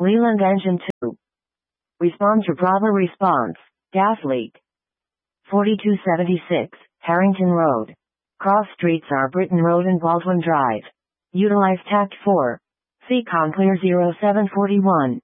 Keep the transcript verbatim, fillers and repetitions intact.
Leland engine two. Respond to Bravo response. Gas leak. forty-two seventy-six, Harrington Road. Cross streets are Britton Road and Baldwin Drive. Utilize tact four. C COM clear zero seven four one.